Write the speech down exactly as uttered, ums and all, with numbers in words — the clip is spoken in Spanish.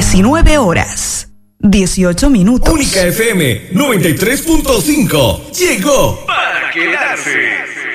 diecinueve horas, dieciocho minutos. Única F M noventa y tres punto cinco. Llegó para quedarse.